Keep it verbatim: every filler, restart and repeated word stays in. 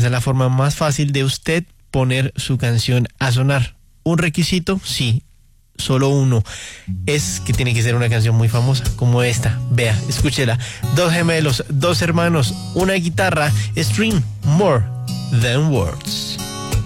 esa es la forma más fácil de usted poner su canción a sonar. ¿Un requisito? Sí, solo uno. Es que tiene que ser una canción muy famosa, como esta. Vea, escúchela. Dos gemelos, dos hermanos, una guitarra. Stream More Than Words.